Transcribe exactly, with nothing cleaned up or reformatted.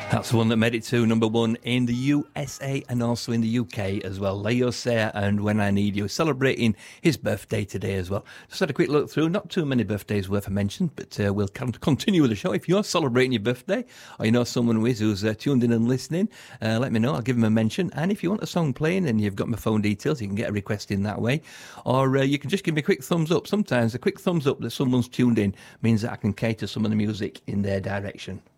That's the one that made it to number one in the U S A and also in the U K as well. Leo Sayer and When I Need You, celebrating his birthday today as well. Just had a quick look through, not too many birthdays worth a mention, but uh, we'll continue with the show. If you're celebrating your birthday or you know someone who is who's uh, tuned in and listening, uh, let me know. I'll give them a mention. And if you want a song playing and you've got my phone details, you can get a request in that way. Or uh, you can just give me a quick thumbs up. Sometimes a quick thumbs up that someone's tuned in means that I can cater some of the music in their direction.